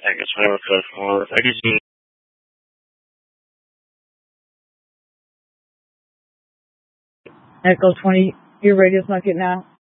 I guess whatever code for. I just need Echo 20, your radio's not getting out.